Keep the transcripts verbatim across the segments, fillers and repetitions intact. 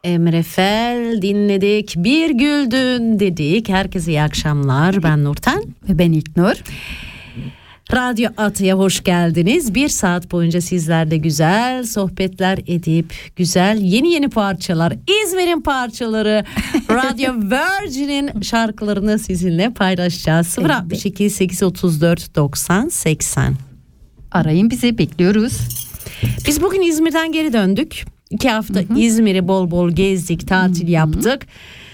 Emre Fel dinledik. Bir güldün dedik. Herkese iyi akşamlar. Ben Nurten. Ve ben İlknur. Radyo Atı'ya hoş geldiniz. Bir saat boyunca sizlerle güzel sohbetler edip güzel yeni yeni parçalar, İzmir'in parçaları, Radyo Virgin'in şarkılarını sizinle paylaşacağız. sıfır altmış iki sekiz otuz dört doksan seksen. Arayın bizi, bekliyoruz. Biz bugün İzmir'den geri döndük. İki hafta hı hı. İzmir'i bol bol gezdik, tatil hı hı. yaptık.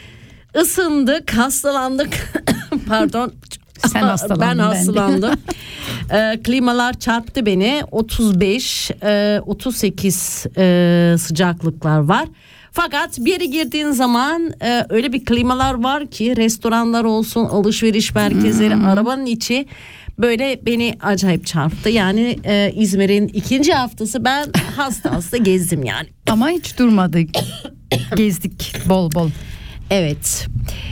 Isındık, hastalandık. Pardon. Sen hastalandın. Ben hastalandım. e, klimalar çarptı beni. otuz beş otuz sekiz e, sıcaklıklar var. Fakat bir yere girdiğin zaman e, öyle bir klimalar var ki restoranlar olsun, alışveriş merkezleri, hmm. arabanın içi böyle beni acayip çarptı. Yani e, İzmir'in ikinci haftası ben hasta hasta gezdim yani. Ama hiç durmadık. Gezdik bol bol. Evet.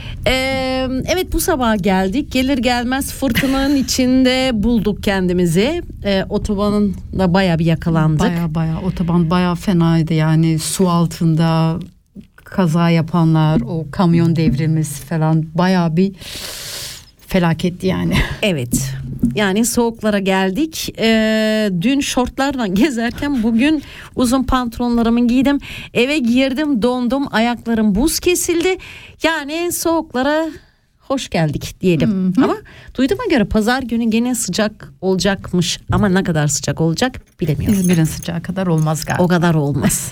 Ee, evet bu sabah geldik. Gelir gelmez fırtınanın içinde bulduk kendimizi. Ee, otobanın da bayağı bir yakalandık. Baya baya otoban baya fenaydı yani, su altında kaza yapanlar, o kamyon devrilmesi falan baya bir felaketti yani. Evet. Yani soğuklara geldik. Ee, dün şortlarla gezerken bugün uzun pantolonlarımı giydim. Eve girdim, dondum, ayaklarım buz kesildi. Yani soğuklara hoş geldik diyelim. Hı hı. Ama duyduğuma göre pazar günü gene sıcak olacakmış. Ama ne kadar sıcak olacak bilemiyorum. İzmir'in sıcağı kadar olmaz galiba. O kadar olmaz.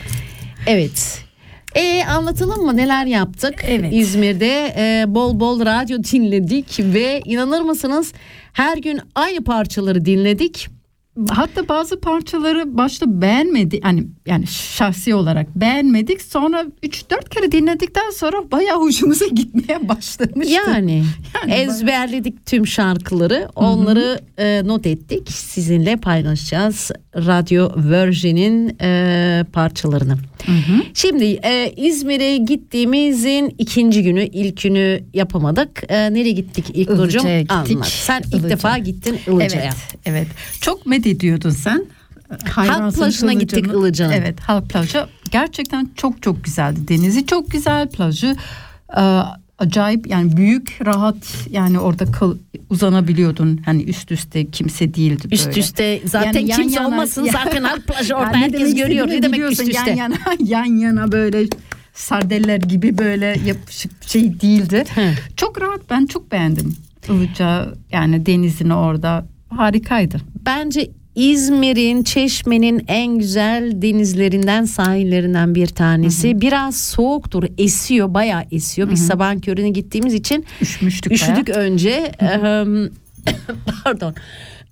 Evet. E, anlatalım mı neler yaptık? Evet. İzmir'de e, bol bol radyo dinledik ve inanır mısınız her gün aynı parçaları dinledik. Hatta bazı parçaları başta beğenmedik, hani yani şahsi olarak beğenmedik, sonra üç dört kere dinledikten sonra bayağı hoşumuza gitmeye başlamıştı. Yani, yani ezberledik bayağı tüm şarkıları, onları e, not ettik, sizinle paylaşacağız Radyo Virgin'in e, parçalarını. Hı hı. Şimdi e, İzmir'e gittiğimizin ikinci günü, ilk günü yapamadık. E, nereye gittik ilk Nurcuğum? Anlat. Sen ilk Ilıca. defa gittin Ilıca'ya. Evet, evet. Çok med ediyordun sen. Hayransın Halk plajına gittik Ilıca'nın. Evet, Halk plajı gerçekten çok çok güzeldi. Denizi çok güzel, plajı e, acayip yani, büyük, rahat yani, orada kal, uzanabiliyordun. Hani üst üste kimse değildi böyle. Üst üste zaten yani kimse yana, olmasın ya, zaten Halk plajı orada yani herkes görüyor. Ne demek üst üste? Yan yana, yan yana böyle sardeller gibi böyle yapışık şey değildi. Hı. Çok rahat, ben çok beğendim. Ilıca yani, denizini orada harikaydı. Bence İzmir'in, Çeşme'nin en güzel denizlerinden, sahillerinden bir tanesi. Hı hı. Biraz soğuktur, esiyor, bayağı esiyor. Biz sabahın körüne gittiğimiz için üşümüştük, üşüdük bayağı. Önce. Pardon.